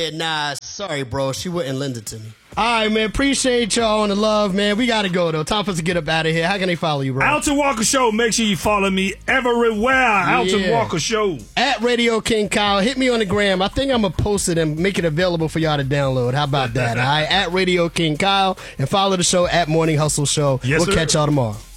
Yeah, nah, sorry, bro. She wouldn't lend it to me. All right, man. Appreciate y'all and the love, man. We got to go, though. Time for us to get up out of here. How can they follow you, bro? Alton Walker Show. Make sure you follow me everywhere. Alton Walker Show. At Radio King Kyle. Hit me on the gram. I think I'm going to post it and make it available for y'all to download. How about that? All right. At Radio King Kyle. And follow the show at Morning Hustle Show. Yes, we'll catch y'all tomorrow.